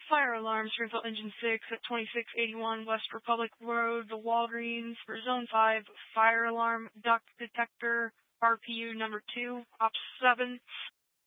Fire alarm, Springfield Engine 6 at 2681 West Republic Road, the Walgreens for Zone 5, fire alarm, duct detector, RPU number 2, Ops 7,